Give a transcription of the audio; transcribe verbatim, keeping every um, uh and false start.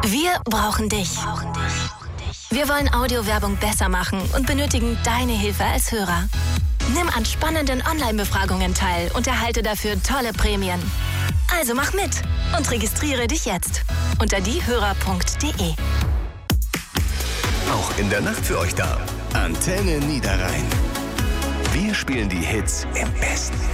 Wir brauchen dich. Wir wollen Audiowerbung besser machen und benötigen deine Hilfe als Hörer. Nimm an spannenden Online-Befragungen teil und erhalte dafür tolle Prämien. Also mach mit und registriere dich jetzt unter diehörer punkt de. Auch in der Nacht für euch da. Antenne Niederrhein. Wir spielen die Hits im Besten.